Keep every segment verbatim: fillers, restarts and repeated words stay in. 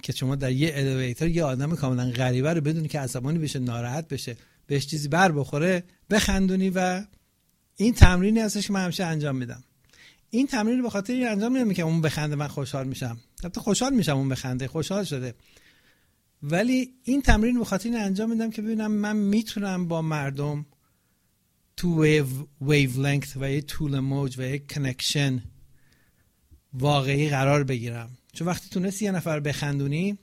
که شما در یه الیویتور یه آدم کاملا غریبه رو بدونی که عصبانی بشه، ناراحت بشه، بهش چیزی بر بخوره، بخندونی. و این تمرینی هستش که من همیشه انجام میدم. این تمرین رو به خاطر این انجام نمیدم که اون بخنده من خوشحال میشم. البته خوشحال میشم اون بخنده، خوشحال شده، ولی این تمرین به خاطر این انجام میدم که ببینم من میتونم با مردم تو ویو ویو لنگت و یه طول موج و یه کنکشن واقعی قرار بگیرم. چون وقتی تونستی یه نفر بخندونی،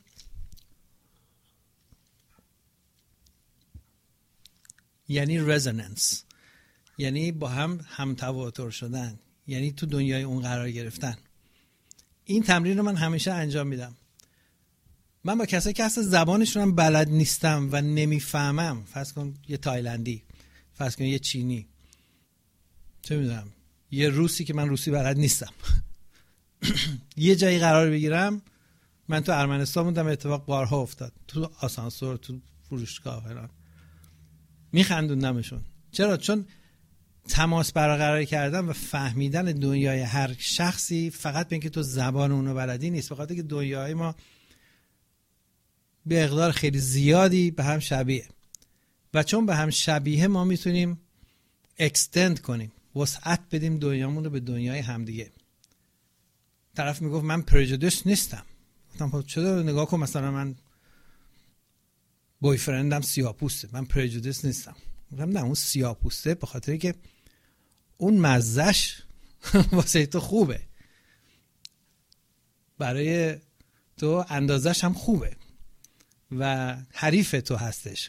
یعنی رزوننس، یعنی با هم هم تواتر شدن، یعنی تو دنیای اون قرار گرفتن. این تمرین رو من همیشه انجام میدم. من با کسایی که اصلا زبانشون هم بلد نیستم و نمیفهمم، فرض کن یه تایلندی، فرض کن یه چینی، چه میدونم یه روسی که من روسی بلد نیستم یه جایی قرار بگیرم. من تو ارمنستان بودم، اتفاق بارها افتاد، تو آسانسور، تو فروشگاه فلان، میخندوندمشون. چرا؟ چون تماس برقرار کردن و فهمیدن دنیای هر شخصی فقط به اینکه تو زبان اونو بلدی نیست، به خاطر که دنیای ما به مقدار خیلی زیادی به هم شبیه و چون به هم شبیه ما میتونیم اکستند کنیم، وسعت بدیم دنیامون رو به دنیای همدیگه. طرف میگفت من پرجودیس نیستم. گفتم چرا؟ نگاه کن مثلا من بوی فرندم سیاه‌پوسته، من پرجودیس نیستم. گفتم نه، اون سیاه‌پوسته به خاطر که اون مزهش واسه تو خوبه، برای تو اندازش هم خوبه و حریف تو هستش.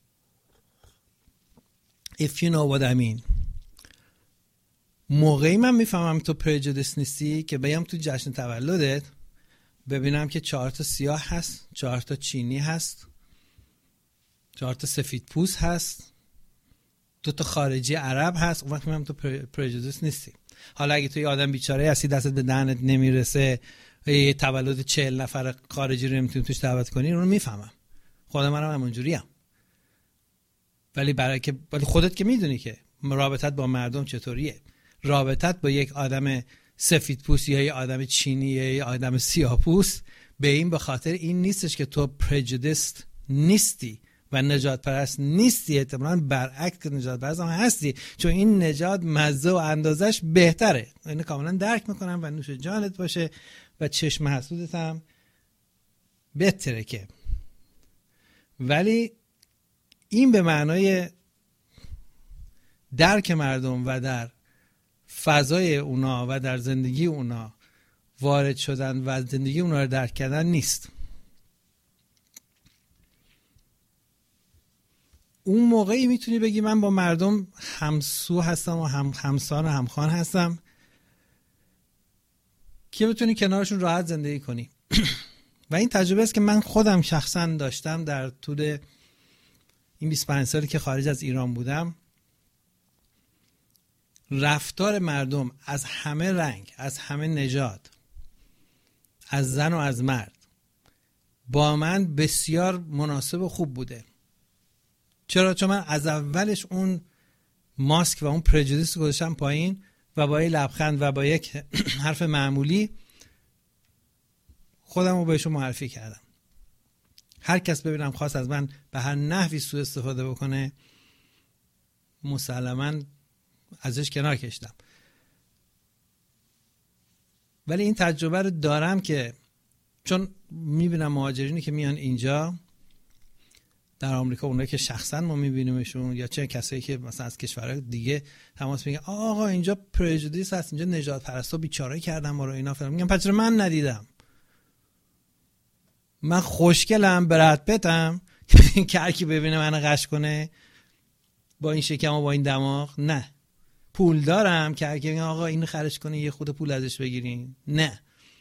If you know what I mean. موقعی من میفهمم تو پرجودیس نیستی که بگم تو جشن تولدت ببینم که چهار تا سیاه هست، چهار تا چینی هست، چهار تا سفید پوست هست، دو تا خارجی عرب هست. اون وقت میفهمم تو پرجودیس نیستی. حالا اگه تو یه آدم بیچاره هستی، دستت به دهنت نمیرسه، یه تولد چهل نفر خارجی رو نمیتونی توش دعوت کنی، اون رو میفهمم. خود منم همونجوریم. ولی برای که ولی خودت که میدونی که رابطت با مردم چطوریه. رابطت با یک آدم سفید پوست یا یک آدم چینی یا یک آدم سیاه پوست به این به خاطر این نیستش که تو پرجودیست نیستی و نجات پرست نیستی. احتمالاً برعکس که نجات پرست هم هستی، چون این نجات مزه و اندازش بهتره. اینو کاملا درک میکنم و نوش جانت باشه و چشم حسودت هم بهتره که. ولی این به معنای درک مردم و در فضای اونا و در زندگی اونا وارد شدن و زندگی اونا رو درک کردن نیست. اون موقعی میتونی بگی من با مردم همسو هستم و هم همسان و همخوان هستم که بتونی کنارشون راحت زندگی کنی. و این تجربه است که من خودم شخصا داشتم در طول این بیست و پنج سالی که خارج از ایران بودم. رفتار مردم از همه رنگ، از همه نژاد، از زن و از مرد با من بسیار مناسب و خوب بوده. چرا؟ چون من از اولش اون ماسک و اون پرجودیس رو گذاشتم پایین و با یک لبخند و با یک حرف معمولی خودم رو بهشون معرفی کردم. هر کس ببینم خواست از من به هر نحوی سوء استفاده بکنه، مسلماً ازش کنار کشیدم. ولی این تجربه رو دارم که چون میبینم مهاجرینی که میان اینجا در آمریکا، اونایی که شخصا ما میبینیمشون یا چه کسایی که مثلا از کشورهای دیگه تماس میگیرن، آقا اینجا پرجودیس هست، اینجا نجات پرستا بیچاره کردن ما رو اینا فلان. میگم پس من ندیدم، من خوشگلم، برد پتم که هر کی ببینه منو قش کنه با این شکم و با این دماغ. نه. پول دارم که هر کی بگه آقا اینو خرج کنی یه خود پول ازش بگیرین. نه.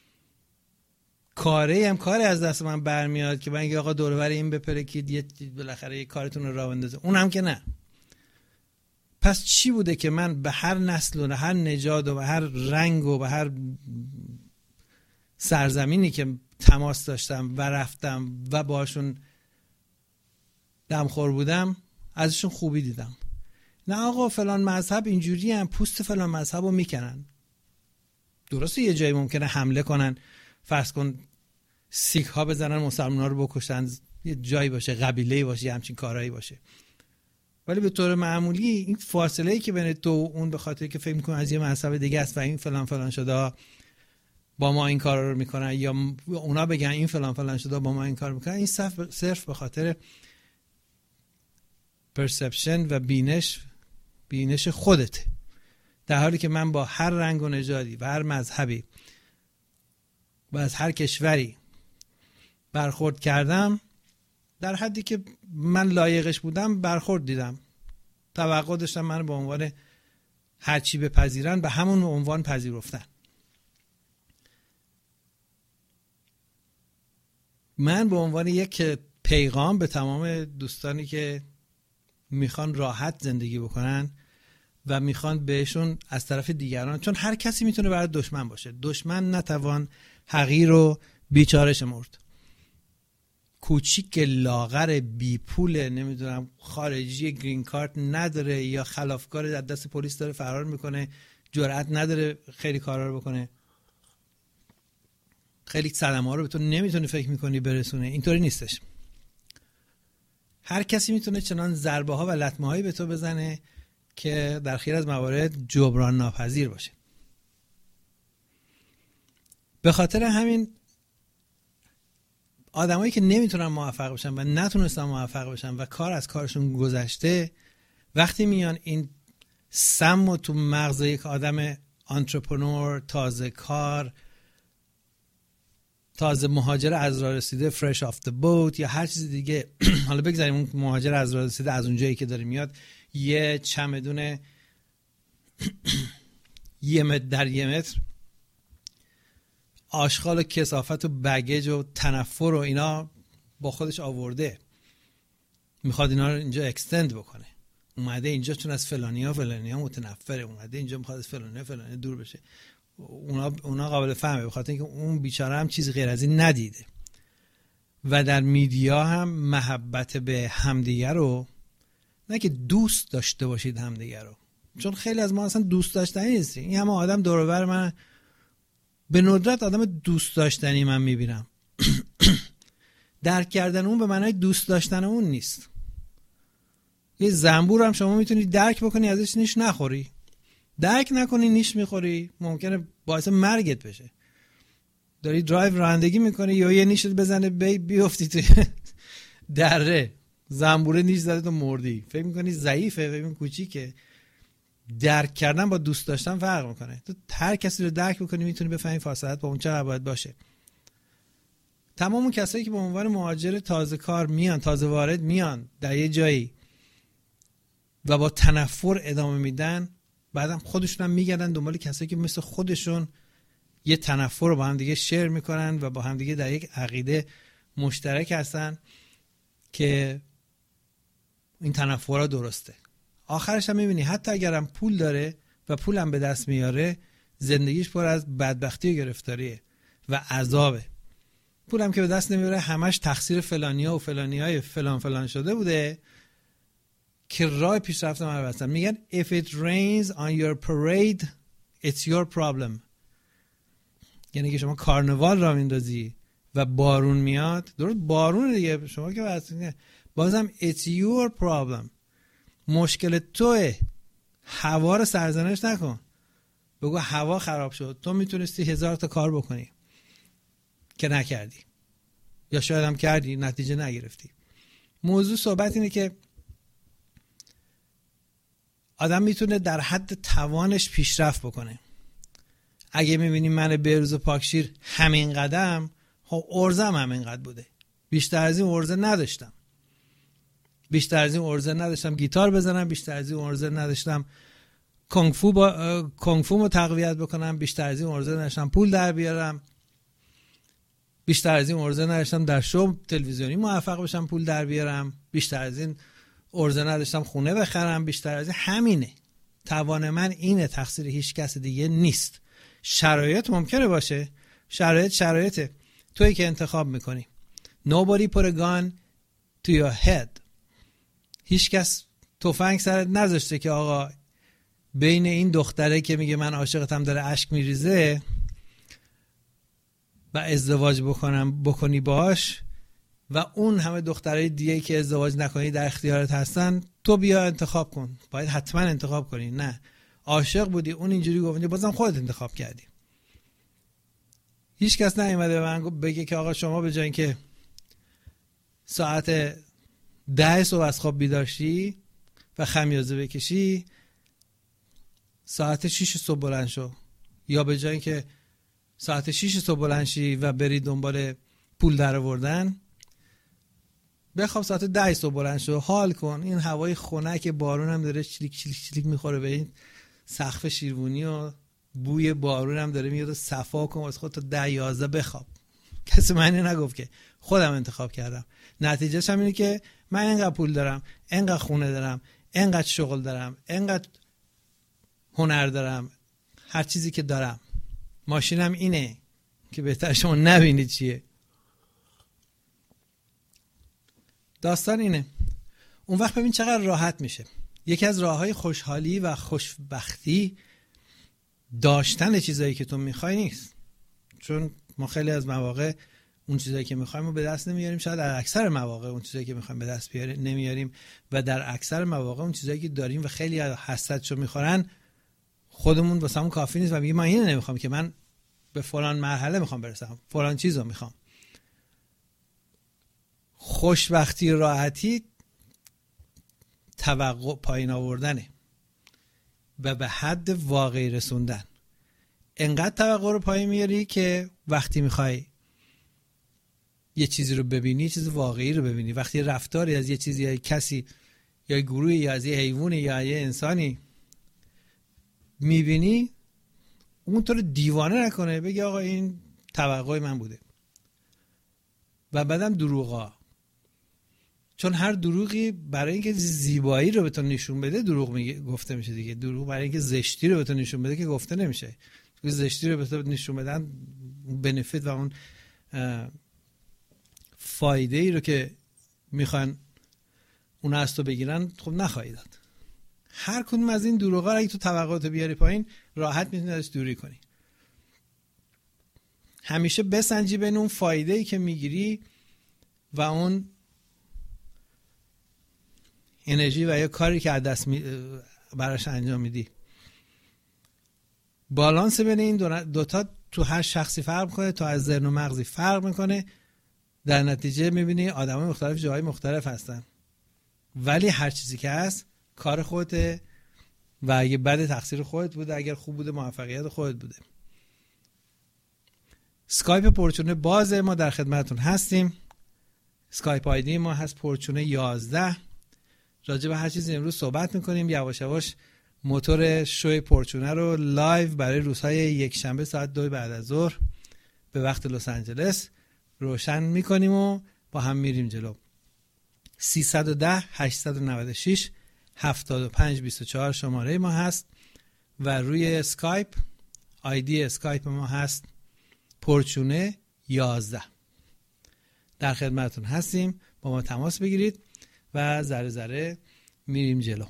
کاری هم کاری از دست من برمیاد که من آقا دور و بر این بپرکید یه بالاخره یه کارتون رو راه بندازه، اونم که نه. پس چی بوده که من به هر نسل و به هر نژاد و به هر رنگ و به هر سرزمینی که تماس داشتم و رفتم و باشون دمخور بودم ازشون خوبی دیدم. نه آقا فلان مذهب اینجوری هم پوست فلان مذهب رو میکنن. درسته یه جایی ممکنه حمله کنن، فرض کن سیک ها بزنن مسلمان ها رو بکشن، یه جایی باشه، قبیله‌ای باشه، یه همچین کارهایی باشه. ولی به طور معمولی این فاصله‌ای که بین تو و اون به خاطر که فکر می‌کنه از یه مذهب دیگه است و این فلان فلان شده با ما این کارا رو میکنن، یا اونا بگن این فلان فلان شده با ما این کار میکنن، این صرف صرف به خاطر پرسپشن و بینش بینش خودته. در حالی که من با هر رنگ و نژادی و هر مذهبی و از هر کشوری برخورد کردم، در حدی که من لایقش بودم برخورد دیدم، توقع داشتم من به عنوان هرچی بپذیرن به همون عنوان پذیرفتن. من به عنوان یک پیغام به تمام دوستانی که میخوان راحت زندگی بکنن و میخوان بهشون از طرف دیگران، چون هر کسی میتونه برای دشمن باشه، دشمن نتوان حقیر و بیچاره شمرد. کوچیک لاغر بی پول نمیدونم خارجی گرین کارت نداره یا خلافکار در دست پلیس داره فرار میکنه، جرأت نداره خیلی کارا رو بکنه، خیلی صدمه ها رو به تو نمیتونه فکر میکنی برسونه. اینطوری نیستش. هر کسی میتونه چنان ضربه ها و لطمه هایی به تو بزنه که در خیلی از موارد جبران ناپذیر باشه. به خاطر همین آدمایی که نمیتونن موفق بشن و نتونستن موفق بشن و کار از کارشون گذشته، وقتی میان این سم و تو مغز یک آدم انترپرنور، تازه کار، تازه مهاجر از راه رسیده، فرش آف دی بوت یا هر چیز دیگه، حالا بگذاریم اون مهاجر از راه رسیده از اونجایی که داره میاد یه چمدون یه متر در یه متر آشغال و کثافت و بگیج و تنفر و اینا با خودش آورده، میخواد اینا رو اینجا اکستند بکنه، اومده اینجا چون از فلانیا فلانیا متنفره، اومده اینجا میخواد از فلانیا فلانیا دور بشه. اونا اونا قابل فهمه، بخاطر اینکه اون بیچاره هم چیز غیر از این ندیده. و در میدیا هم محبت به همدیگه رو، نه که دوست داشته باشید همدیگه رو، چون خیلی از ما اصلا دوست داشتنی نیستیم. این همه آدم دور و بر من به ندرت آدم دوست داشتنی من میبینم. درک کردن اون به معنای دوست داشتن اون نیست. یه زنبور هم شما میتونی درک بکنی ازش نیش نخوری، درک نکنی نیش میخوری، ممکنه باعث مرگت بشه. داری درایو رانندگی میکنی یا یه نیشت بزنه بی بیفتی توی دره، زنبوره نیش زده تو مردی، فکر میکنی ضعیفه، فکر میکنی کوچیکه. درک کردن با دوست داشتن فرق میکنه. تو هر کسی رو درک بکنی میتونی بفهمی فاصلت با اون چقدر باید باشه. تمام اون کسایی که به عنوان مهاجر تازه کار میان، تازه وارد میان در یه جایی و با تنفر ادامه میدن، بعدم خودشون هم میگردن دنبال کسایی که مثل خودشون یه تنفر رو با هم دیگه شیر میکنن و با هم دیگه در یک عقیده مشترک هستن که این تنفرها درسته. آخرش هم میبینی حتی اگرم پول داره و پولم به دست میاره، زندگیش پر از بدبختی و گرفتاریه و عذابه. پولم که به دست نمیاره همش تقصیر فلانیا و فلانیای فلان فلان شده بوده که راه پیشرفت ما رو بستن. میگن if it rains on your parade it's your problem. یعنی که شما کارنوال را میندازی و بارون میاد، درست بارون دیگه، شما که واسه بازم it's your problem. مشکل توه، هوا رو سرزنش نکن، بگو هوا خراب شد، تو میتونستی هزار تا کار بکنی که نکردی، یا شاید هم کردی نتیجه نگرفتی. موضوع صحبت اینه که آدم میتونه در حد توانش پیشرفت بکنه. اگه میبینی من بهروز پاکشیر همین قدم، خب ارزم همین قد بوده، بیشتر از این ارزه نداشتم، بیشتر از این ارزه نداشتم گیتار بزنم، بیشتر از این ارزه نداشتم کونگ فو با کونگ فو مو تقویت بکنم، بیشتر از این ارزه نداشتم پول در بیارم، بیشتر از این ارزه نداشتم در شو تلویزیونی موفق بشم پول در بیارم، بیشتر از این ارزه نداشتم خونه بخرم، بیشتر از این. همینه، توان من اینه، تقصیر هیچ کس دیگه نیست. شرایط ممکنه باشه، شرایط شرایطه، تویی که انتخاب میکنی. Nobody put a gun to your head. هیچ کس تفنگ سرت نذاشته که آقا بین این دختره که میگه من عاشقتم داره اشک میریزه و ازدواج بکنم بکنی باش و اون همه دخترای دیگه که ازدواج نکنی در اختیارت هستن، تو بیا انتخاب کن، باید حتما انتخاب کنی. نه، عاشق بودی اون اینجوری گفتی، بازم خودت انتخاب کردی. هیچ کس نیومده به من بگه که آقا شما به جای اینکه ساعت ده صبح از خواب بیدار شی و خمیازه بکشی، ساعت شیش صبح بلند شو، یا به جای اینکه ساعت شیش صبح بلند شی و بری دنبال پول در آوردن، بخواب ساعت ده صبح بلند شو، حال کن. این هوای خنک بارون هم داره چلیک چلیک چلیک میخوره به این سقف شیروانی و بوی بارون هم داره میاد، صفا کن واسه خودت تا ده یازده بخواب. کسی معنی نگفت که، خودم انتخاب کردم. نتیجهش هم اینه که من اینقدر پول دارم، اینقدر خونه دارم، اینقدر شغل دارم، اینقدر هنر دارم، هر چیزی که دارم، ماشینم اینه که بهتر شما نبینید چیه. داستان اینه. اون وقت ببین چقدر راحت میشه. یکی از راههای خوشحالی و خوشبختی داشتن چیزایی که تو میخوای نیست، چون ما خیلی از مواقع اون چیزایی که میخوایم رو به دست نمیاریم. شاید در اکثر مواقع اون چیزایی که میخوایم به دست بیاریم نمیاریم و در اکثر مواقع اون چیزایی که داریم و خیلی حسرتشو میخورن خودمون واسمون کافی نیست و میگیم من اینو نمیخوام، که من به فلان مرحله میخوام برسم، فلان چیزو میخوام. خوشبختی و راحتی توقع پایین آوردنه و به حد واقعی رسوندن. انقدر توقع رو پایین میاری که وقتی میخوای یه چیزی رو ببینی، چیز واقعی رو ببینی. وقتی رفتاری از یه چیزی یا کسی یا گروهی یا از یه حیوانی یا یه انسانی میبینی، اون تو رو دیوانه نکنه، بگی آقا این توقع من بوده. و بعدم دروغا، چون هر دروغی برای اینکه زیبایی رو به تو نشون بده دروغ میگه گفته میشه دیگه. دروغ برای اینکه زشتی رو به تو نشون بده که گفته نمیشه. چون زشتی رو به تو نشون بدن، بنفیت و اون فایده ای رو که میخوان اون از تو بگیرن خب نخواهی داد. هر کدوم از این دروغا رو اگه تو توقعات بیاری پایین، راحت میتونی ازش دوری کنی. همیشه بسنجی بین اون فایده ای که میگیری و اون انرژی و یا کاری که از دست می... براش انجام میدی. بالانس بین این دو تا تو هر شخصی فرق میکنه، تو از ذهن و مغزی فرق میکنه. در نتیجه میبینی آدمای مختلف جاهای مختلف هستن، ولی هر چیزی که هست کار خودته و اگه بد تقصیر خودت بوده، اگر خوب بوده موفقیت خودت بوده. اسکایپ پرچونه بازه، ما در خدمتتون هستیم. اسکایپ آیدی ما هست پرچونه یازده. راجع به هر چیزی امروز صحبت میکنیم. یواش یواش موتور شوی پرچونه رو لایو برای روزهای یک شنبه ساعت دو بعد از ظهر به وقت لس آنجلس روشن میکنیم و با هم میریم جلو. سیصد و ده هشتصد و نود و شش هفتاد و پنج بیست و چهار شماره ما هست و روی اسکایپ آیدی اسکایپ ما هست پرچونه یازده. در خدمتتون هستیم، با ما تماس بگیرید و ذره ذره میریم جلو.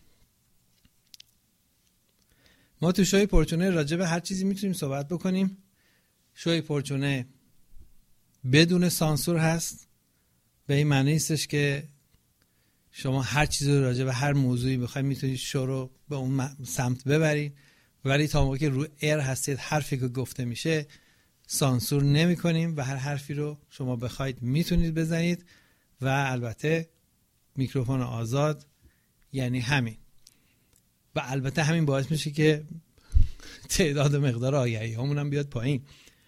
ما تو شوی پرچونه راجع به هر چیزی میتونیم صحبت بکنیم. شوی پرچونه بدون سانسور هست، به این معنی نیستش که شما هر چیزی رو راجع به هر موضوعی بخواید میتونید شو رو به اون سمت ببرید، ولی تا موقعی که رو ایر هستید حرفی که گفته میشه سانسور نمی کنیم و هر حرفی رو شما بخواید میتونید بزنید و البته میکروفون آزاد، یعنی همین. و البته همین باعث میشه که تعداد و مقدار آگهی همون هم بیاد پایین.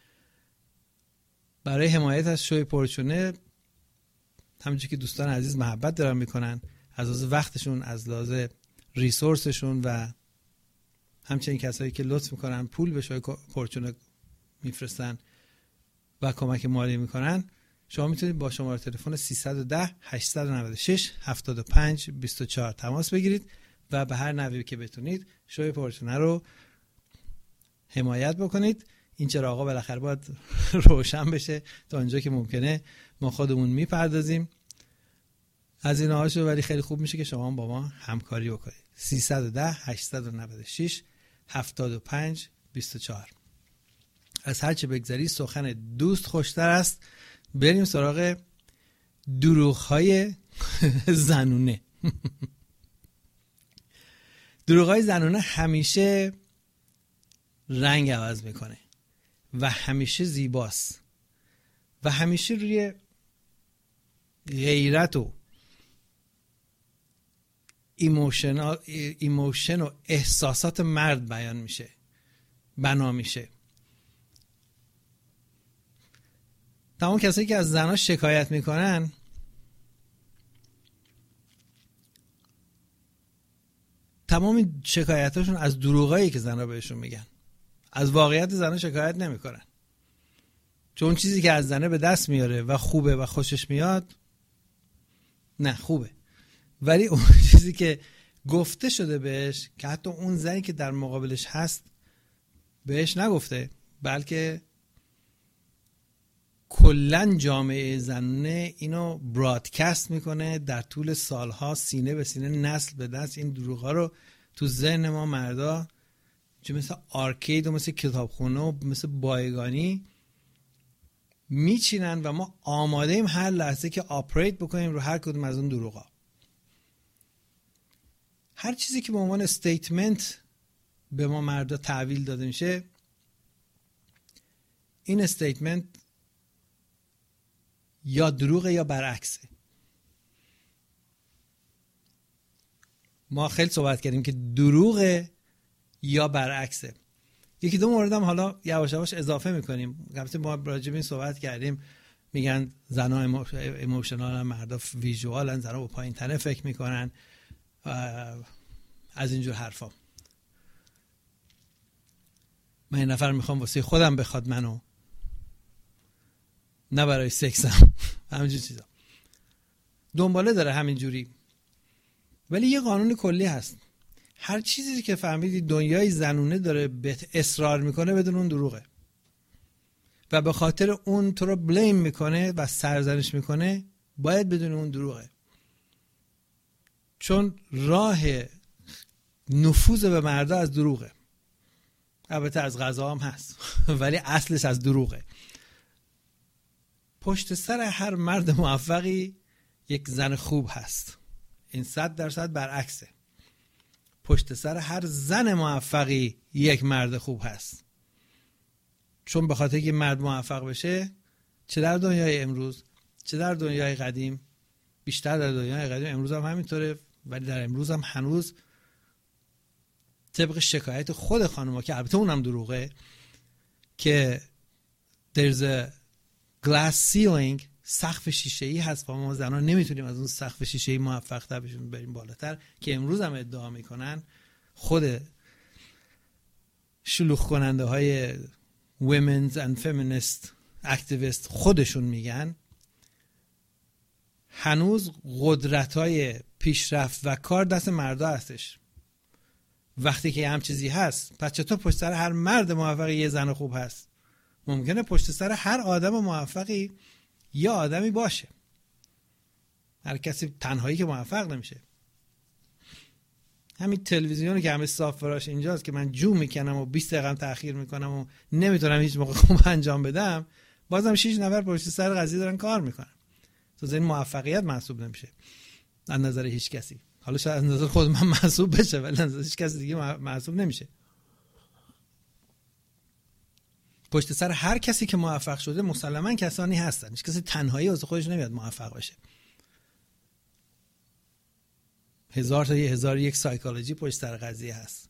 برای حمایت از شوی پرچونه، همونجوری که دوستان عزیز محبت دارن میکنن از لحاظ وقتشون، از لحاظ ریسورسشون و همچنین کسایی که لطف میکنن پول به شوی پرچونه میفرستن و کمک مالی میکنن، شما میتونید با شماره تلفن سیصد و ده هشتصد و نود و شش هفتاد و پنج بیست و چهار تماس بگیرید و به هر نحوی که بتونید شوی پرچونه رو حمایت بکنید. این چراغا بالاخره باید روشن بشه، تا اونجا که ممکنه ما خودمون میپردازیم از این هاشو، ولی خیلی خوب میشه که شما با ما همکاری بکنید. سیصد و ده هشتصد و نود و شش هفتاد و پنج بیست و چهار. از هر چه بگذری سخن دوست خوشتر است. بریم سراغ دروغ‌های زنونه. دروغ‌های زنونه همیشه رنگ عوض میکنه و همیشه زیباست و همیشه روی غیرت و ایموشن ایموشن و احساسات مرد بیان میشه، بنا میشه. تمام کسایی که از زنها شکایت میکنن تمام شکایتاشون از دروغایی که زنها بهشون میگن، از واقعیت زنها شکایت نمیکنن. چون چیزی که از زنه به دست میاره و خوبه و خوشش میاد نه خوبه، ولی اون چیزی که گفته شده بهش که حتی اون زنی که در مقابلش هست بهش نگفته، بلکه کلن جامعه زنانه اینو برادکست میکنه در طول سالها، سینه به سینه، نسل به نسل این دروغا رو تو ذهن ما مردا چه مثل آرکید و مثل کتابخونه و مثل بایگانی میچینن و ما آماده ایم هر لحظه که آپریت بکنیم رو هر کدوم از اون دروغا. هر چیزی که به عنوان استیتمنت به ما مردا تحویل داده میشه، این استیتمنت یا دروغه یا برعکسه. ما خیلی صحبت کردیم که دروغه یا برعکسه. یکی دو مورد هم حالا یواش یواش اضافه میکنیم. البته ما راجع به این صحبت کردیم، میگن زنها ایموشنالن، مردا ویژوالن، زنها با پایین تنه فکر میکنن، از اینجور حرفا. من این نفر میخوام واسه خودم بخواد منو، نه برای سکسم، همینجور چیزا دنباله داره همینجوری. ولی یه قانون کلی هست، هر چیزی که فهمیدی دنیای زنونه داره بهت اصرار میکنه بدون اون دروغه و به خاطر اون تو رو بلیم میکنه و سرزنش میکنه، باید بدون اون دروغه. چون راه نفوذ به مردا از دروغه. البته از غذا هم هست ولی اصلش از دروغه. پشت سر هر مرد موفقی یک زن خوب هست. این صد درصد برعکسه. پشت سر هر زن موفقی یک مرد خوب هست. چون به خاطر که مرد موفق بشه، چه در دنیای امروز چه در دنیای قدیم، بیشتر در دنیای قدیم، امروز هم همینطوره، ولی در امروز هم هنوز طبق شکایت خود خانوما که البته اونم دروغه، که there's a glass ceiling، سقف شیشه‌ای هست و ما زنان نمیتونیم از اون سقف شیشه‌ای موفق تر بشیم بریم بالاتر، که امروز هم ادعا میکنن خود شلوغ کننده های women's and feminist activists خودشون میگن هنوز قدرت های پیشرفت و کار دست مردا هستش. وقتی که هم چیزی هست، پس چطور پشت سر هر مرد موفقی یه زن خوب هست؟ ممکنه پشت سر هر آدم موفقی یه آدمی باشه. هر کسی تنهایی که موفق نمیشه. همین تلویزیونی که همه صاف فراش اینجاست که من جو میکنم و بیست دقیقه تأخیر میکنم و نمیتونم هیچ موقع خوب انجام بدم، بازم شش نفر پشت سر قضیه دارن کار میکنن. تو این موفقیت محسوب نمیشه از نظر هیچ کسی. حالا شاید از نظر خود من محسوب بشه ولی از نظر هیچ کسی دیگه محسوب نمیشه. پشت سر هر کسی که موفق شده مسلماً کسانی هستن. هیچ کسی تنهایی واسه خودش نمیاد موفق بشه. هزار تا یه هزار یک سایکولوژی پشت سر قضیه هست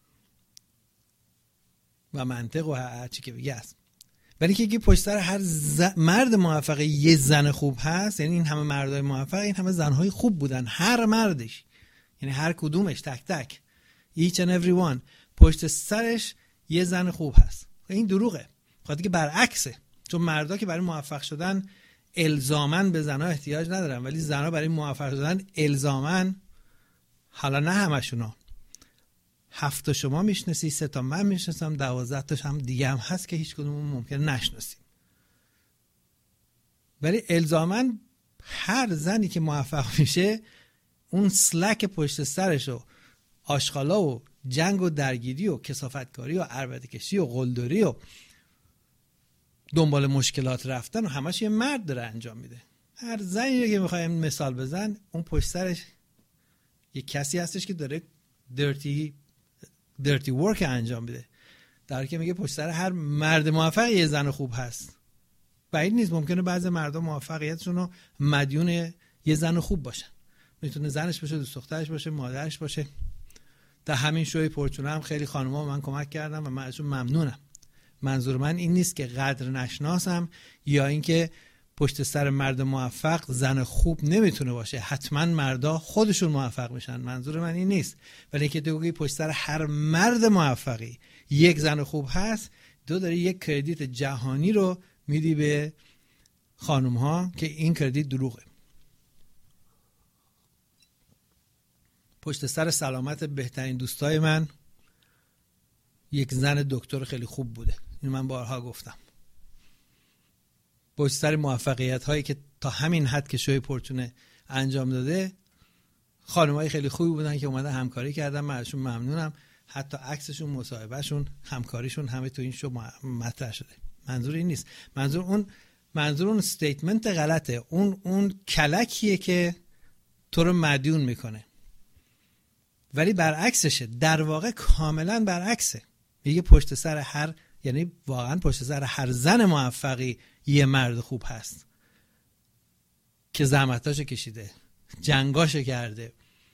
و منطق و هر چی که بگه هست. ولی که پشت سر هر ز... مرد موفق یه زن خوب هست، یعنی این همه مردای موفق این همه زنهای خوب بودن، هر مردش، یعنی هر کدومش تک تک each and every one پشت سرش یه زن خوب هست. این دروغه، خاطر که برعکسه. چون مردا که برای موفق شدن الزاماً به زنها احتیاج ندارن، ولی زنها برای موفق شدن الزاماً، حالا نه همشونا، هفت تا شما میشناسی، سه تا من میشناسم، دوازده تاش هم دیگه هم هست که هیچ کدوم ممکنه نشناسیم، ولی الزاماً هر زنی که موفق میشه اون سلک پشت سرش و آشغالا و جنگ و درگیری و کثافتکاری و عربده کشی و قلدری و دنبال مشکلات رفتن و همش یه مرد داره انجام میده. هر زنی که میخوایم مثال بزن، اون پشت سرش یه کسی هستش که داره dirty dirty work انجام میده. در حالی که میگه پشت سر هر مرد موفق یه زن خوب هست. بعید نیست ممکنه بعضی مردم موفقیتشون رو مدیون یه زن خوب باشن. میتونه زنش باشه، دوست دخترش باشه، مادرش باشه. در همین شوی پرچونه هم خیلی خانم‌ها من کمک کردم و من ازشون ممنونم. منظور من این نیست که قدر نشناسم یا اینکه پشت سر مرد موفق زن خوب نمیتونه باشه. حتما مردا خودشون موفق میشن. منظور من این نیست. ولی که تو بگی پشت سر هر مرد موفقی یک زن خوب هست، تو داری یک کردیت جهانی رو میدی به خانم ها که این کردیت دروغه. پشت سر سلامت بهترین دوستای من یک زن دکتر خیلی خوب بوده. این من بارها گفتم. پشت سر موفقیت هایی که تا همین حد که شوی پرچونه انجام داده، خانمای خیلی خوبی بودن که اومدن همکاری کردن. من ازشون ممنونم. حتی عکسشون، مصاحبهشون، همکاریشون همه تو این شو مطرح شده. منظور این نیست. منظور اون منظور اون استیتمنت غلطه. اون اون کلکیه که تو رو مدیون میکنه. ولی برعکسشه. در واقع کاملا برعکسه. میگه پشت سر هر، یعنی واقعا پشت سر هر زن موفقی یه مرد خوب هست که زحمتاشو کشیده، جنگاشو کرده.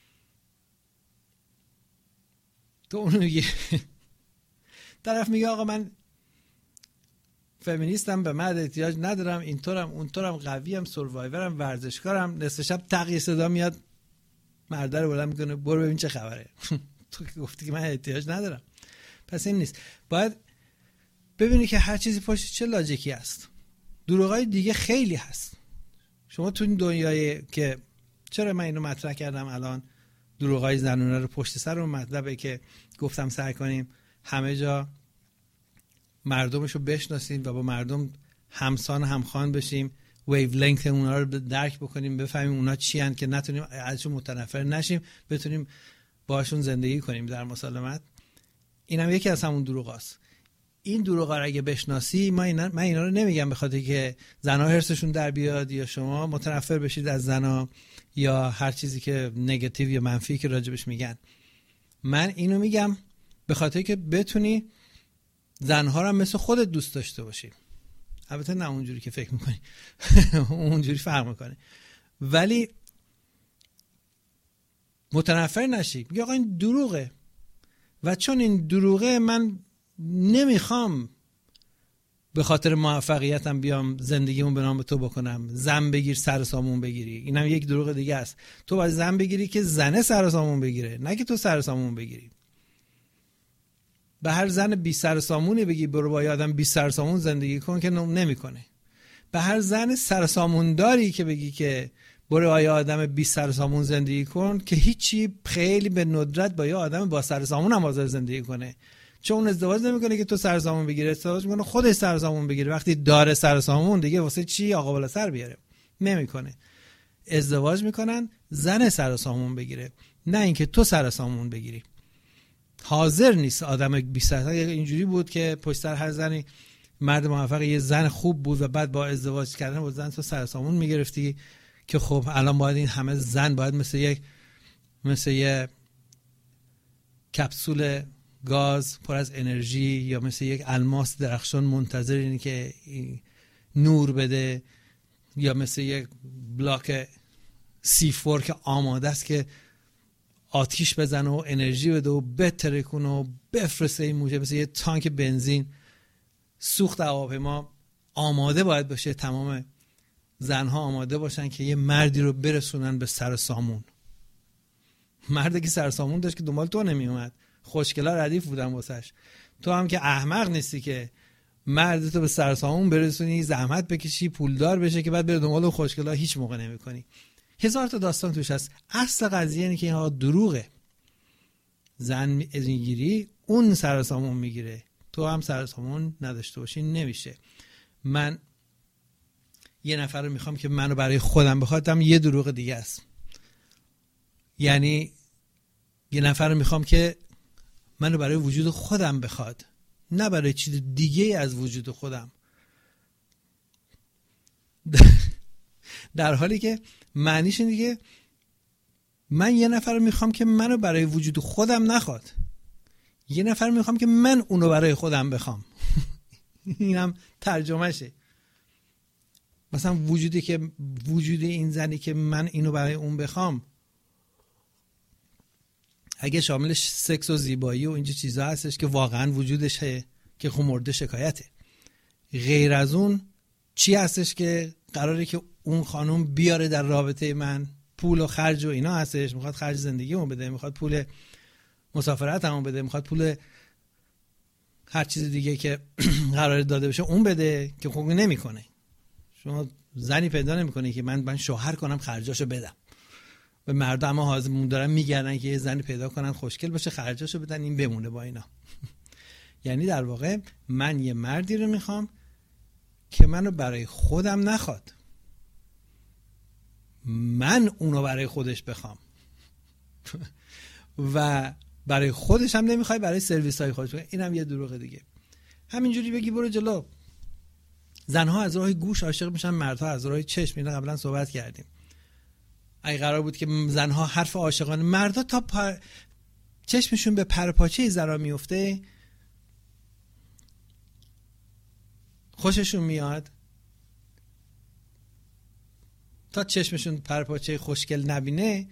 تو اونو میگه طرف میگه آقا من فمینیستم، به مرد احتیاج ندارم، اینطورم اونطورم، قویم، سروایورم، ورزشکارم. نصف شب تقی صدا میاد مرد رو بلند میکنه برو ببین چه خبره. تو که گفتی که من احتیاج ندارم. پس این نیست. باید ببینی که هر چیزی پشت چه لاجیکی است. دروغای دیگه خیلی هست. شما تو این دنیای که چرا من اینو مطرح کردم الان، دروغای زنونه رو پشت سر اون مطلبه که گفتم سعی کنیم همه جا مردمشو بشناسیم و با مردم همسان همخوان بشیم، ویو لنگت اونا رو درک بکنیم، بفهمیم اونا چی هن که نتونیم ازشون متنفر نشیم، بتونیم باشون زندگی کنیم در مسالمت. اینم یکی از همون دروغاست. این دروغا رو اگه بشناسی، ما اینا من اینا رو نمیگم به خاطر که زنا هرسشون در بیاد یا شما متنفر بشید از زنا یا هر چیزی که نگاتیو یا منفی که راجبش میگن. من اینو میگم به خاطر که بتونی زنها رو مثل خودت دوست داشته باشی. البته نه اونجوری که فکر میکنی. اونجوری فرق میکنه. ولی متنفر نشی. میگه آقا این دروغه و چون این دروغه من نمیخوام به خاطر موفقیتم بیام زندگیمو به نام تو بکنم. زن بگیر سر سامون بگیری. اینم یک دروغ دیگه است. تو باید زن بگیری که زنه سر سامون بگیره، نه که تو سر سامون بگیری. به هر زن بی سر سامونی بگی برو با آدم بی سر سامون زندگی کن که نمیکنه. به هر زن سر سامون داری که بگی که برو با آدم بی سر سامون زندگی کن که هیچی، خیلی به ندرت با یه آدم با سر سامون هم حاضر زندگی کنه. چون اون ازدواج نمیکنه که تو سر سامون بگیره، ازدواج میکنه خودش سر سامون بگیره. وقتی داره سر سامون دیگه واسه چی آقا بالا سر بیاره؟ نمیکنه. ازدواج میکنن زن سر سامون بگیره، نه اینکه تو سر سامون بگیری. حاضر نیست آدم بی سر. اینجوری بود که پشت سر هر زنی مرد موفق یه زن خوب بود و بعد با ازدواج کردن با زن تو سر سامون میگرفتی که خب الان باید این همه زن باید مثل یک مثل یه کپسول گاز پر از انرژی یا مثل یک الماس درخشان منتظر اینه که نور بده، یا مثل یک بلاک سی فور که آماده است که آتیش بزنه و انرژی بده و بتره کنه و بفرسته این موجه، مثل یه تانک بنزین سوخت هواپیما آماده باید باشه. تمام زنها آماده باشن که یه مردی رو برسونن به سر سامون. مردی که سر سامون داشت که دنبال تو نمی اومد، خوشگلا ردیف بودن واسش. تو هم که احمق نیستی که مرد تو به سر سامون برسونی، زحمت بکشی، پولدار بشه که بعد بره دنبال اون خوشگلا هیچ موقع نمی کنی. هزار تا داستان توش هست. اصل قضیه اینه که اینها دروغه. زن میگیری اون سر سامون میگیره، تو هم سر سامون نداشته باشی نمیشه. من یه نفر رو میخوام که منو برای خودم بخواد، هم یه دروغ دیگه است. یعنی یه نفر رو میخوام که منو برای وجود خودم بخواد، نه برای چیز دیگه از وجود خودم. در حالی که معنیش اینه که من یه نفر رو میخوام که منو برای وجود خودم نخواد، یه نفر میخوام که من اونو برای خودم بخوام. اینم ترجمهشه. مثلا وجودی که وجود این زنی که من اینو برای اون بخوام اگه شامل سکس و زیبایی و اینجا چیزا هستش که واقعا وجودشه که خب مورد شکایته، غیر از اون چی هستش که قراره که اون خانم بیاره در رابطه من؟ پول و خرج و اینا هستش. میخواد خرج زندگیمو بده، میخواد پول مسافرتمو بده، میخواد پول هر چیز دیگه که قراره داده بشه اون بده، که خب نمیکنه. شما زنی پیدا نمیکنه که من من شوهر کنم خرجاشو بدم. به مردم حاضر دارن میگردن که یه زنی پیدا کنن خوشگل باشه خرجاشو بدن این بمونه با اینا. یعنی در واقع من یه مردی رو میخوام که منو برای خودم نخواد، من اونو برای خودش بخوام. و برای خودش هم نمیخوای برای سرویس های خودش بخوای. اینم یه دروغ دیگه. همینجوری بگی برو جلو. زنها از راه گوش عاشق میشن، مردها از راه چشم. اینا قبلا صحبت کردیم. اگه قرار بود که زنها حرف عاشقانه، مردها تا پر... چشمشون به پر پاچه زرا میفته خوششون میاد، تا چشمشون پر پاچه خوشگل نبینه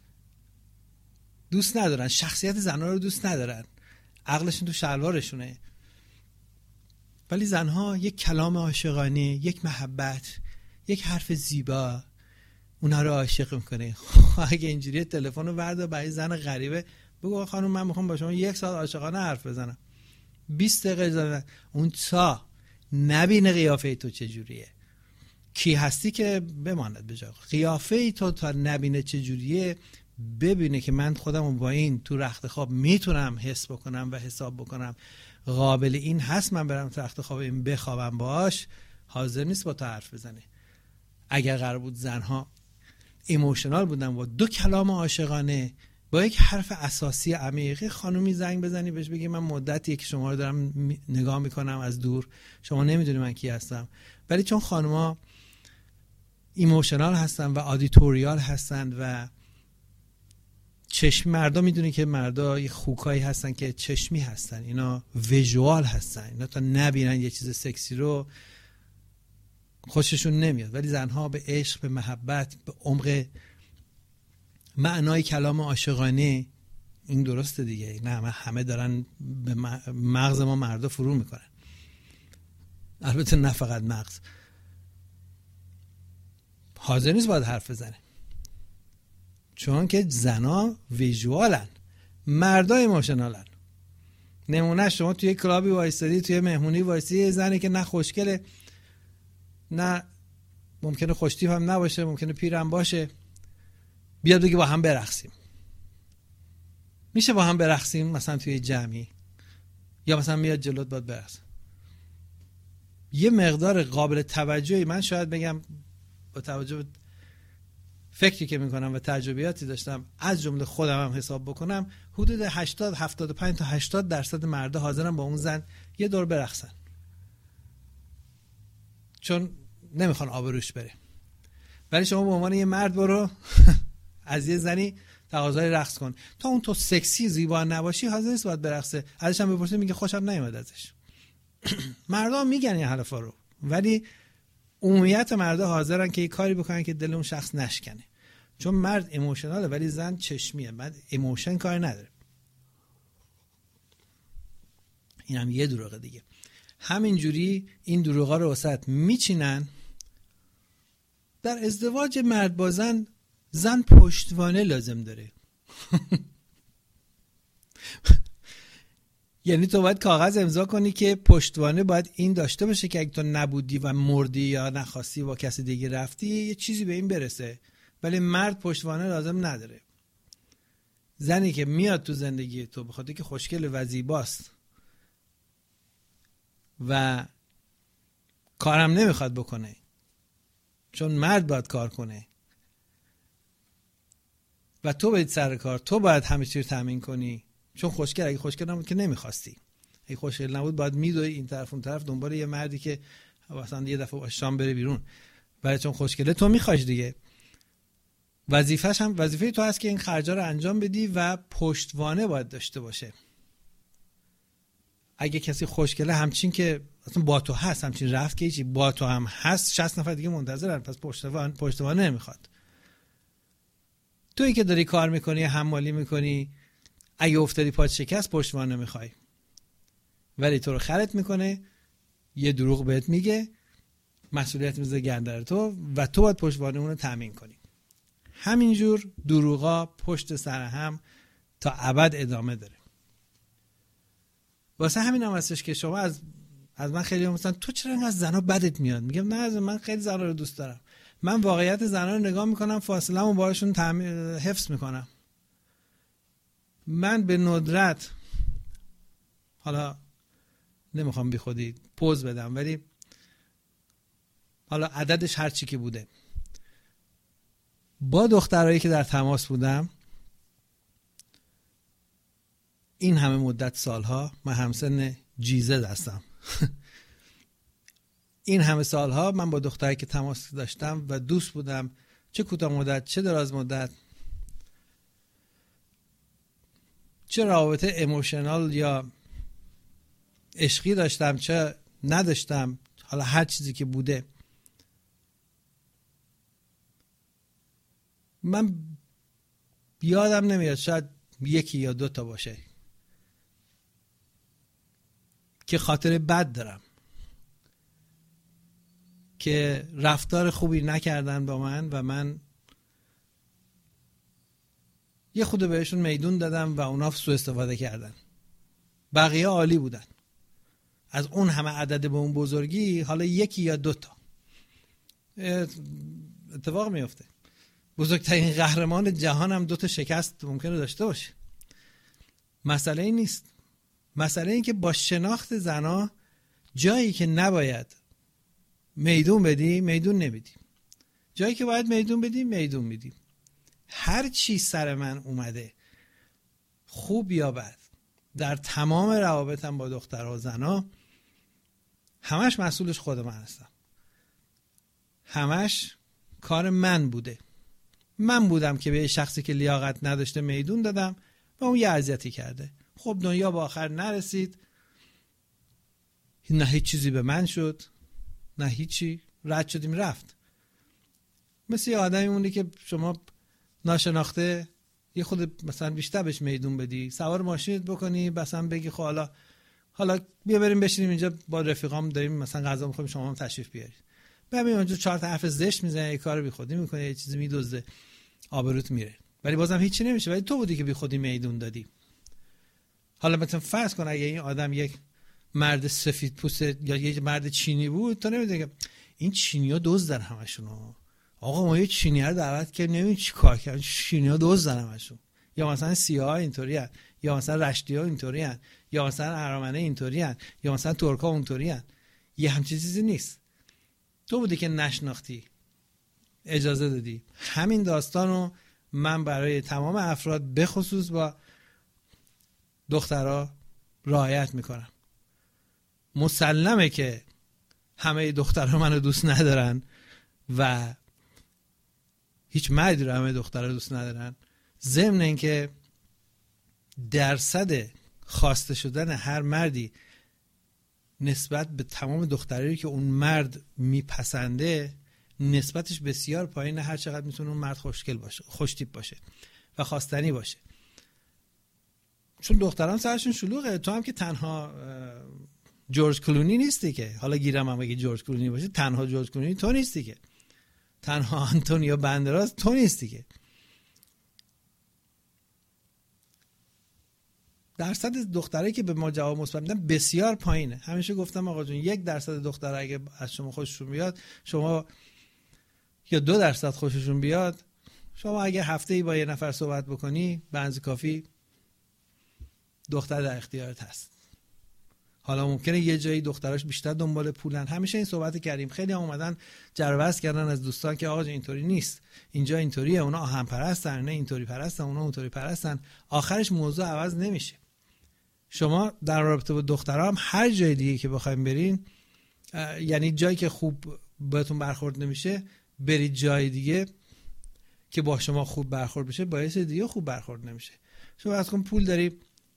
دوست ندارن. شخصیت زنها رو دوست ندارن، عقلشون تو شلوارشونه. ولی زنها یک کلام عاشقانه، یک محبت، یک حرف زیبا اونها رو عاشق میکنه. اگه اینجوری تلفن رو بردا برای زن غریبه بگو خانم من میخوام با شما یک ساعت عاشقانه حرف بزنم، بیست دقیقه زدن، اون تا نبینه قیافه تو چجوریه، کی هستی که بماند به جا. قیافه تو تا نبینه چجوریه، ببینه که من خودم با این تو رخت خواب میتونم حس بکنم و حساب بکنم قابل این هست من برم تو رخت خواب این بخوابم باش، حاضر نیست با تو حرف بزنه. اگر قرار بود زنها ایموشنال بودن و دو کلام عاشقانه با یک حرف اساسی عمیقی، خانومی زنگ بزنی بهش بگی من مدتی که شما رو دارم نگاه میکنم از دور، شما نمیدونی من کی هستم، ولی چون خانوما ایموشنال هستن و آدیتوریال هستن و چشم، مردا میدونی که مردا یه خوکایی هستن که چشمی هستن، اینا ویژوال هستن، اینا تا نبینن یه چیز سکسی رو خوششون نمیاد. ولی زنها به عشق، به محبت، به عمق معنای کلام عاشقانه، این درسته دیگه، نه همه دارن به مغز ما مردا فرو میکنن، البته نه فقط مغز، حاضر نیست باید حرف بزنه، چون که زنا ویژوالن، مردا ایموشنالن. نمونه شما توی کلابی وایستادی، توی مهمونی وایستی، زنی که نه خوشگله نه ممکنه خوشتیپ هم نباشه، ممکنه پیرم باشه، بیاد بگی با هم برقصیم. میشه با هم برقصیم مثلا توی جمعی، یا مثلا میاد جلوت باید برقص. یه مقدار قابل توجهی، من شاید بگم با توجه به فکری که میکنم و تجربیاتی داشتم از جمله خودم هم حساب بکنم، حدود هشتاد هفتاد و پنج تا هشتاد درصد مردا حاضرن با اون زن یه دور برقصن، چون نمیخوان آبروش بره. ولی شما به عنوان یه مرد برو از یه زنی تقاضای رقص کن، تا اون تو سکسی زیبا نباشی حاضر نیست باید برقصه. ازش هم بپرسید میگه خوشم نیومد ازش. مردا میگن این حرفا رو، ولی عمومیت مردا حاضرن که یه کاری بکنن که دل اون شخص نشکنه، چون مرد ایموشناله ولی زن چشمیه، مرد ایموشن کار نداره. این هم یه دروغه دیگه. همینجوری این دروغا رو وسط میچینن. در ازدواج مرد با زن، زن پشتوانه لازم داره. یعنی تو باید کاغذ امضا کنی که پشتوانه باید این داشته باشه که اگه تو نبودی و مردی یا نخواستی با کسی دیگه رفتی یه چیزی به این برسه. ولی مرد پشتوانه لازم نداره. زنی که میاد تو زندگی تو بخاطر که خوشگل و زیباست و کارم نمیخواد بکنه، چون مرد باید کار کنه و تو باید سر کار، تو باید همه چی رو تامین کنی، چون خوشگل، اگه خوشگل نبود که نمیخواستی، اگه خوشگل نبود باید میدوی این طرف اون طرف دنبال یه مردی که مثلا یه دفعه شام بره بیرون. ولی چون خوشگله تو میخوایش دیگه. وظیفه‌ش هم وظیفه تو هست که این خرجا رو انجام بدی و پشتوانه باید داشته باشه. اگه کسی خوشگله همچین که اصلا با تو هست، همچین رفت که چی با تو هم هست، شصت نفر دیگه منتظرن، پس پشتوانه پشتوانه نمیخواد. تویی که داری کار میکنی، حمالی میکنی، اگه افتادی پات شکست پشتوانه میخوای، ولی تو رو خرت میکنه، یه دروغ بهت میگه، مسئولیت میذاره گردن تو و تو باید پشتوانه اون رو تامین کنی. همینجور دروغا پشت سر هم تا ابد ادامه داره. واسه همین هم هستش که شما از از من خیلی مثلا تو چرا اینقدر زنا بدت میاد؟ میگم نه، از من خیلی زنا رو دوست دارم. من واقعیت زنا رو نگاه میکنم، فاصله‌مو باهاشون تعم... حفظ میکنم. من به ندرت، حالا نمیخوام بی خودی پوز بدم، ولی حالا عددش هر چی که بوده، با دخترایی که در تماس بودم این همه مدت سالها، من همسن جیزه هستم این همه سالها من با دخترایی که تماس داشتم و دوست بودم، چه کوتاه مدت چه دراز مدت، چه رابطه ایموشنال یا عشقی داشتم چه نداشتم، حالا هر چیزی که بوده، من یادم نمیاد، شاید یکی یا دو تا باشه که خاطر بد دارم، که رفتار خوبی نکردن با من و من یه خود بهشون میدون دادم و اونا سوء استفاده کردن. بقیه عالی بودن. از اون همه عدد به اون بزرگی حالا یکی یا دو تا اتفاق میفته. بزرگترین قهرمان جهان هم دو تا شکست ممکنه داشته باشه. مسئله این نیست. مسئله این که با شناخت زنا جایی که نباید میدون بدی میدون نمیدی، جایی که باید میدون بدی میدون میدی. هر چی سر من اومده خوب یا بد در تمام روابطم با دخترها و زنا، همش مسئولش خود من هستم، همش کار من بوده. من بودم که به شخصی که لیاقت نداشته میدون دادم و اون یه اذیتی کرده. خب دنیا با آخر نرسید، نه هیچ چیزی به من شد نه هیچی، رد شدیم رفت. مثل یه آدمی مونده که شما ناشناخته یه خود مثلا بیشتر بهش میدون بدی، سوار ماشینت بکنی، مثلا بگی خب حالا حالا بیا بریم بشینیم اینجا با رفیقام داریم مثلا غذا می‌خوریم، شما هم تشریف بیارید. ببین اونجا چهار تا حرف زشت میزنه، یه کار بی خودی میکنه، یه چیزی میدزده، آبروت میره، ولی بازم هیچی نمیشه. ولی تو بودی که بی خودی میدون دادی. حالا مثلا فرض کن اگه این آدم یک مرد سفید پوست یا یک مرد چینی بود، تو نمیدونی این چینی‌ها دزدن همشون. آقا ما یه چینی رو دعوت کردیم نمیدونی چی کار کردن، چینی‌ها دزدن همشون. یا مثلا سیاها اینطوریان، یا مثلا رشتی‌ها اینطوریان، یا مثلا ارامنه اینطوریان، یا مثلا ترک‌ها اونطوریان. یه همچین چیزی نیست. تو بودی که نشناختی، اجازه دادی. همین داستانو من برای تمام افراد به خصوص با دخترها رعایت میکنم. مسلمه که همه دخترها منو دوست ندارن و هیچ مردی رو همه دخترها دوست ندارن. ضمن اینکه درصد خواسته شدن هر مردی نسبت به تمام دخترایی که اون مرد میپسنده نسبتش بسیار پایینه، هر چقدر میتونه اون مرد خوشگل باشه، خوشتیپ باشه و خواستنی باشه. چون دختران سرشون شلوغه. تو هم که تنها جورج کلونی نیستی که، حالا گیرم هم اگه جورج کلونی باشه، تنها جورج کلونی تو نیستی که، تنها آنتونیو بندراس تو نیستی که. درصد دخترایی که به ما جواب مثبت میدن بسیار پایینه. همیشه گفتم آقا جون یک درصد دختر اگه از شما خوششون بیاد، شما یا دو درصد خوششون بیاد، شما اگه هفته‌ای با یه نفر صحبت بکنی بنز کافی دختر در اختیارت هست. حالا ممکنه یه جایی دختراش بیشتر دنبال پولن. همیشه این صحبت کردیم. خیلی هم اومدن جربست کردن از دوستان که آقا اینطوری نیست، اینجا اینطوریه، اونا آهن پرستن، نه اینطوری پرستن، اونا اونطوری پرستن. آخرش موضوع عوض نمیشه. شما در رابطه با دخترها هم هر جای دیگه که بخوایم برین، یعنی جایی که خوب بهتون برخورد نمیشه برید جای دیگه که با شما خوب برخورد بشه، با یه دیگه خوب برخورد نمیشه. شما فرض کن پول داری،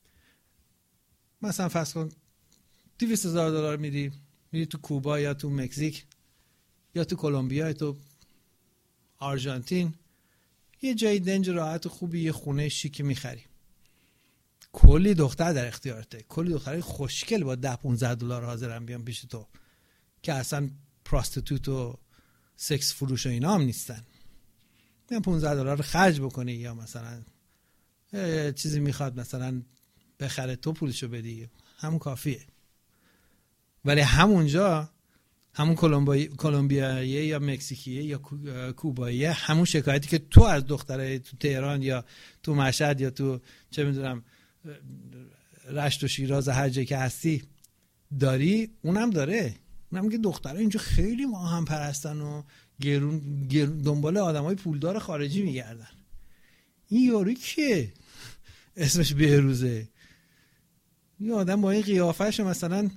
مثلا فرض کن دویست هزار دلار میدی میری تو کوبا یا تو مکزیک یا تو کلمبیا یا تو آرژانتین، یه جای دنج راحت و خوبی، یه خونه شیک میخری، کلی دختر در اختیارته، کلی دخترای خوشگل با ده پانزده دلار حاضرن بیان پیش تو که اصلا پراستیتوت و سکس فروش و اینا هم نیستن. میان پانزده دلار رو خرج بکنی یا مثلا چیزی میخواد مثلا بخره تو پولشو بدی، همون کافیه. ولی همونجا همون کلمبیاییه یا مکزیکیه یا کوباییه همون شکایتی که تو از دختره تو تهران یا تو مشهد یا تو چه میدونم رشت و شیراز هر جایی که هستی داری، اونم داره. اونم میگه دختره اینجا خیلی ماهم پرستن و گرون, گرون دنبال آدمای پولدار خارجی میگردن. این یاری کیه؟ اسمش بهروزه. این آدم با این قیافه‌ش مثلا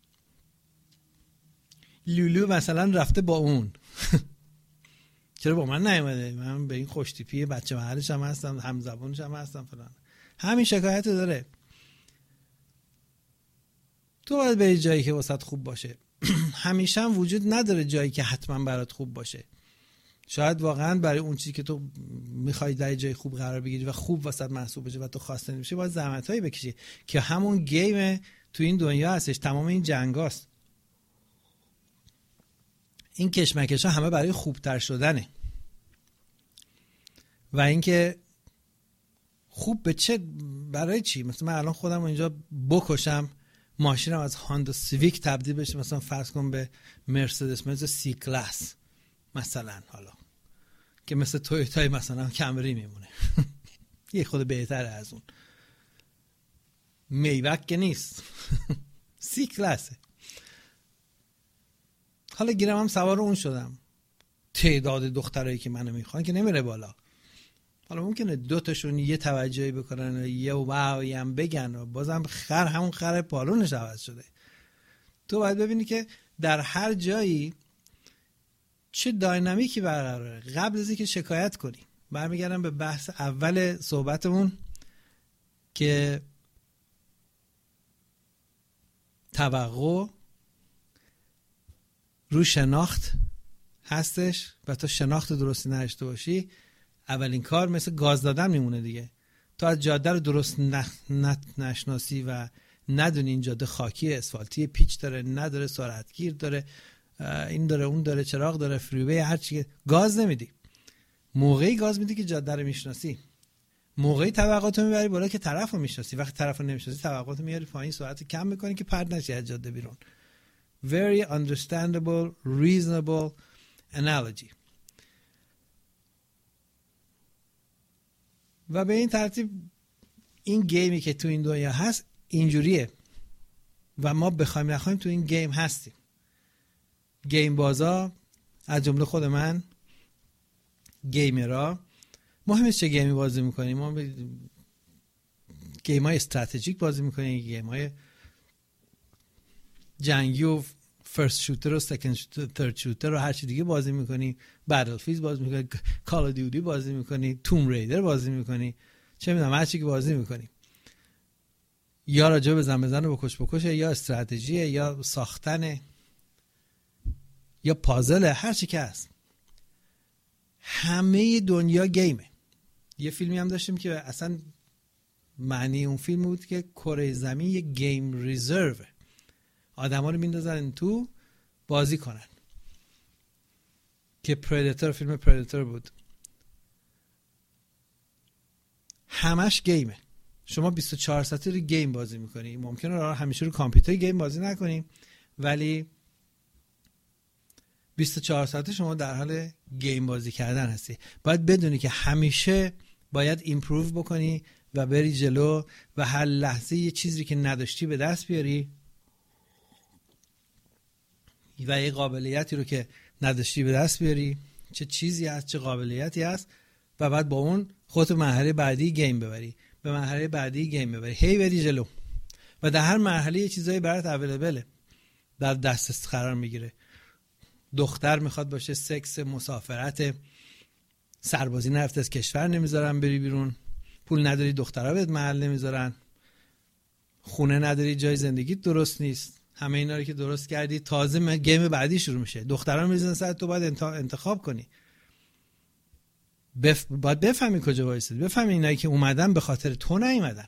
لولو مثلا رفته با اون چرا با من نیومده؟ من به این خوش تیپی بچه محلش هم هستم، همزبونش هم هستم فلان. همین شکایت داره. تو باید بری جایی که واسط خوب باشه. همیشه هم وجود نداره جایی که حتما برات خوب باشه. شاید واقعا برای اون چیزی که تو میخوای در جای خوب قرار بگیری و خوب واسط محسوب بشه و تو خواسته نمیشه، باید زحمتایی بکشی که همون گیم تو این دنیا هستش. تمام این جنگاست، این کشمکش ها همه برای خوبتر شدنه. و اینکه خوب به چه، برای چی؟ مثلا من الان خودم اینجا بکشم، ماشینم از هاندا سیویک تبدیل بشه مثلا فرض کن به مرسدس بنز سی کلاس مثلا، حالا که مثل تویوتای مثلا کمری میمونه یه خود بهتره از اون، میبک که نیست سی کلاسه. حالا گیرم هم سوار اون شدم، تعداد دخترایی که منو میخوان که نمیره بالا. حالا ممکنه دو تاشون یه توجهی بکنن و یه واوی هم بگن و بازم خر همون خر پالونش عوض شده. تو باید ببینی که در هر جایی چه داینامیکی برقراره. قبل از اینکه شکایت کنی، برمیگردم به بحث اول صحبتمون که توقع رو شناخت هستش و تا شناخت درستی نداشته باشی، اولین کار مثل گاز دادن میمونه دیگه. تو از جاده رو درست نشناسی و ندونی این جاده خاکی، اسفالتی، پیچ داره، نداره، سرعتگیر داره، این داره، اون داره، چراغ داره، فریوی، هر چی، گاز نمیدی. موقعی گاز میدی که جاده رو میشناسی، موقعی توقعاتو میبری بالا که طرفو میشناسی. وقتی طرفو نمیشناسی توقعاتو میاری پایین، سرعت کم میکنی که پرت نشی از جاده بیرون. Very understandable, reasonable analogy. و به این ترتیب این گیمی که تو این دنیا هست اینجوریه و ما بخوایم نخوایم تو این گیم هستیم. گیم بازا از جمله خود من، گیمرها، مهم نیست چه گیمی بازی میکنیم. ما ب... گیم های استراتژیک بازی میکنیم، گیم های جنگی و فرست شوتر و سکند شوتر، ترد شوتر و هر چی دیگه بازی میکنی، بتلفیلد بازی میکنی، کال اف دیوتی بازی میکنی، توم ریدر بازی میکنی، چه میدونم هر چی که بازی میکنی، یا راجع بزن بزن و بکش بکشه، یا استراتژیه، یا ساختنه، یا پازله، هر چی که هست. همه دنیا گیمه. یه فیلمی هم داشتیم که اصلا معنی اون فیلم بود که کره زمین یه گیم ریزرو، آدم ها رو میندازن تو بازی کنن، که پردیتور، فیلم پردیتور بود. همش گیمه. شما بیست و چهار ساعته رو گیم بازی میکنی. ممکنه را همیشه رو کامپیوتر گیم بازی نکنی، ولی بیست و چهار ساعته شما در حال گیم بازی کردن هستی. باید بدونی که همیشه باید ایمپروو بکنی و بری جلو و هر لحظه یه چیزی که نداشتی به دست بیاری و یه قابلیتی رو که نداشتی به دست بیاری. چه چیزی هست، چه قابلیتی هست، و بعد با اون خودت مرحله بعدی گیم ببری، به مرحله بعدی گیم ببری، هی بری جلو. و در هر مرحله یه چیزایی برات اویلیبله، در دسترس قرار میگیره. دختر میخواد باشه، سکس، مسافرت، سربازی نرفت از کشور نمیذارن بری بیرون، پول نداری دخترها بهت محل نمیذارن، خونه نداری جای زندگیت درست نیست، همه اینا رو که درست کردی تازه گیم بعدی شروع میشه، دخترها میذارن سر تو، باید انتخاب کنی. بف... باید بفهمی کجا وایسادی، بفهمی اینایی که اومدن به خاطر تو نیومدن.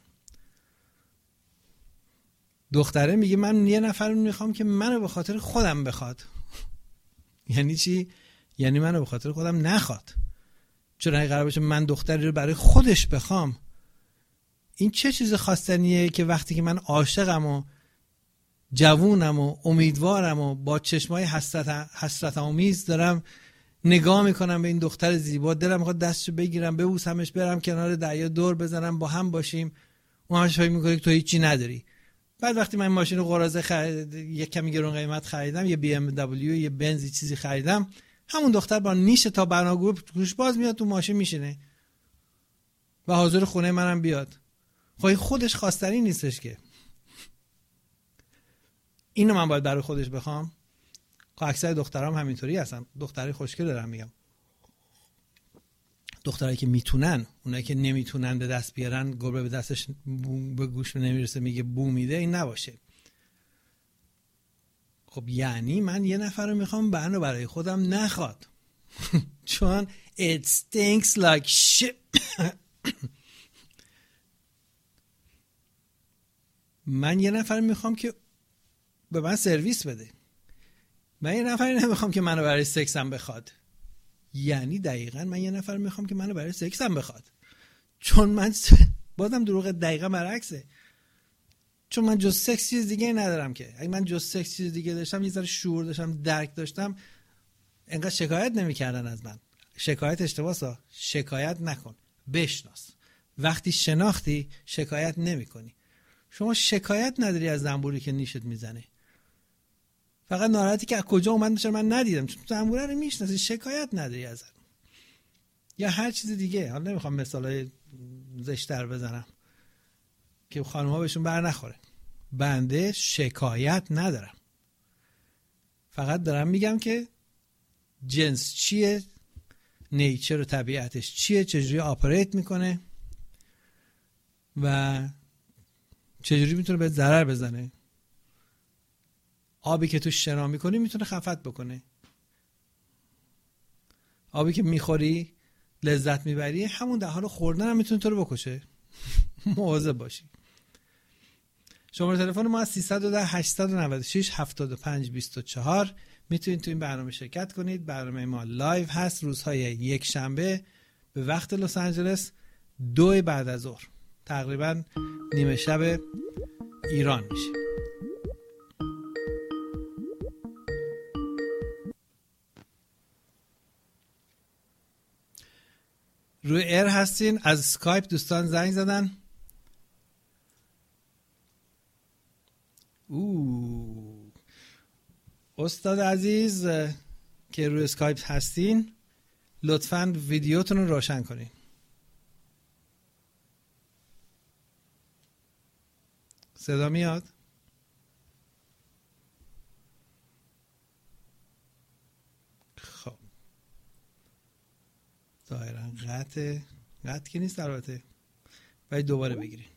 دختره میگه من یه نفر میخوام که منو به خاطر خودم بخواد. یعنی چی؟ یعنی منو به خاطر خودم نخواد. چون اگه قرار باشه من دختری رو برای خودش بخوام، این چه چیز خواستنیه که وقتی که من عاشقم و جوونم و امیدوارم و با چشمای حسرت حسرت آمیز دارم نگاه میکنم به این دختر زیبا، دلم میخواد دستشو بگیرم ببوسمش، برم کنار دریا دور بزنم با هم باشیم، اون همش فکر میکنه که تو هیچی نداری. بعد وقتی من ماشین قراضه خرید، یک کمی گرون قیمت خریدم، یه بی ام دبلیو، یه بنز چیزی خریدم، همون دختر با نیش تا بناگوش گوش باز میاد تو ماشین میشینه و حاضر خونه منم بیاد. خب خودش خواستنی نیستش که اینو من باید برای خودش بخوام. خب اکثر دخترام همینطوری هستن، دختری خوشگل دارم میگم، دخترایی که میتونن، اونایی که نمیتونن به دست بیارن، گربه به دستش به گوش نمیرسه میگه بو میده، این نباشه. خب یعنی من یه نفر رو میخوام بنو برای خودم نخواد چون it stinks like shit. من یه نفر میخوام که به من سرویس بده، من یه نفری نمیخوام که منو برای سکسم بخواد. یعنی دقیقاً من یه نفر میخوام که منو برای سکسم بخواد، چون من بازم دروغ، دقیقاً برعکسه، چون من جز سکس چیز دیگه ندارم که. اگه من جز سکس چیز دیگه داشتم، یه ذره شعور داشتم، درک داشتم، انقدر شکایت نمیکردن از من. شکایت اشتباهه، شکایت نکن، بشناس. وقتی شناختی شکایت نمیکنی. شما شکایت نداری از زنبوری که نیشت میزنه، فقط ناراحتی که از کجا اومد میشه من ندیدم، چون زنبوره رو میشناسی، شکایت نداری ازش. یا هر چیز دیگه. حالا نمیخوام مثالای زشتر بزنم که خانم‌ها بهشون بر نخوره. بنده شکایت ندارم، فقط دارم میگم که جنس چیه، نیچر و طبیعتش چیه، چجوری آپریت میکنه و چجوری میتونه به ضرر بزنه. آبی که تو شنا میکنی میتونه خفت بکنه، آبی که میخوری لذت میبری همون در حال خوردن هم میتونه تو رو بکشه. مواظب باشی. شماره تلفن ما از سیصد و ده هشتصد و نود و شش هفتاد و پنج بیست و چهار. میتونید تو این برنامه شرکت کنید. برنامه ما لایو هست روزهای یک شنبه به وقت لس آنجلس دو بعد از ظهر، تقریبا نیمه شب ایران میشه. روی ایر هستین. از اسکایپ دوستان زنگ زدن. اوه. استاد عزیز که روی اسکایپ هستین لطفاً ویدیوتون رو روشن کنین. صدا میاد؟ خب ظاهرا قطع قطع که نیست البته، ولی دوباره بگیرین.